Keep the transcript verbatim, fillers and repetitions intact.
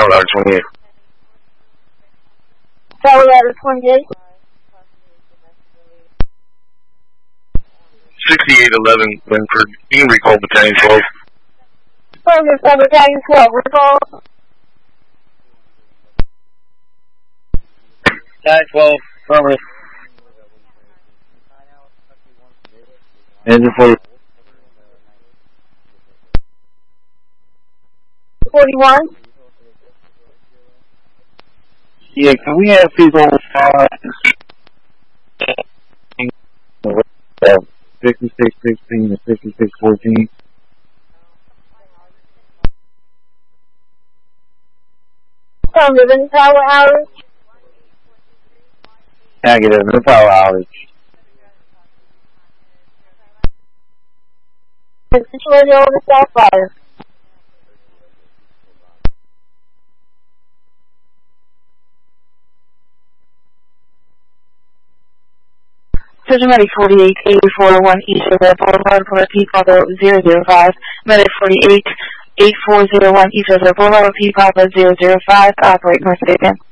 Tower Ladder twenty-eight. Tower Ladder twenty-eight. sixty-eight eleven, Winford. You can recall Battalion twelve. Affirmative, uh, Battalion twelve, recall. Battalion twelve, affirmative. Engine for forty-one. Yeah, can we have people on fire? fifty-six sixteen to fifty-six fourteen. Affirmative, any power outage? Negative, no power outage. Situated over Southfire. Surgeon Medic forty-eight, eighty-four one East of Red Boulevard, Florida, P Papa zero zero five. Medic forty-eight, eighty-four oh one East of Red Boulevard, P Papa zero zero five. Operate North State.